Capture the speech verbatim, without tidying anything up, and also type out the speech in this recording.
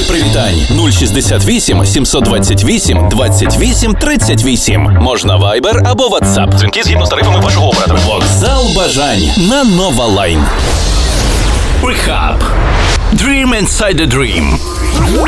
привітань нуль шістдесят вісім сімсот двадцять вісім двадцять вісім тридцять вісім. Можна Viber або WhatsApp. Дзвінки згідно з тарифами вашого оператора. Вокзал бажань на Нова Лайн. Rehab. Dream inside a dream.